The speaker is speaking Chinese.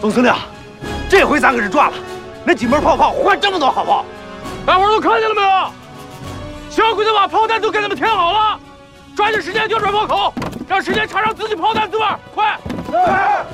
总司令，这回咱可是赚了，那几门炮换这么多好炮， 大伙儿都看见了没有？小鬼子把炮弹都给他们填好了，抓紧时间调转炮口，让时间插上自己炮弹子弹，快！